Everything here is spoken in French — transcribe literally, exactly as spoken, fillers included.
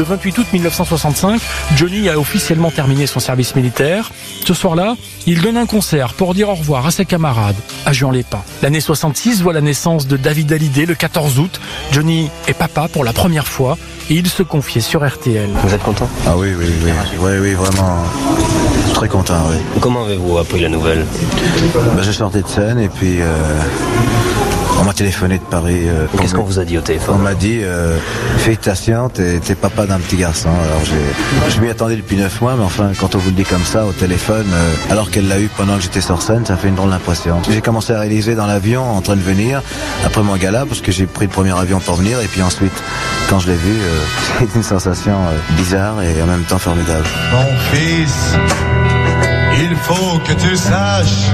vingt-huit août mille neuf cent soixante-cinq, Johnny a officiellement terminé son service militaire. Ce soir-là, il donne un concert pour dire au revoir à ses camarades, à Juan-les-Pins. L'année soixante-six voit la naissance de David Hallyday le quatorze août. Johnny est papa pour la première fois et il se confiait sur R T L. Vous êtes content? Ah oui, oui, oui, oui, oui, vraiment très content, oui. Comment avez-vous appris la nouvelle? Ben, je sortais de scène et puis euh, on m'a téléphoné de Paris. Euh, Qu'est-ce qu'on vous a dit au téléphone? On m'a dit, euh, félicitations, t'es, t'es papa d'un petit garçon. Alors j'ai, je m'y attendais depuis neuf mois, mais enfin, quand on vous le dit comme ça au téléphone, euh, alors qu'elle l'a eu pendant que j'étais sur scène, ça fait une drôle d'impression. J'ai commencé à réaliser dans l'avion, en train de venir, après mon gala, parce que j'ai pris le premier avion pour venir, et puis ensuite, quand je l'ai vu, euh, c'est une sensation euh, bizarre et en même temps formidable. Mon fils, il faut que tu saches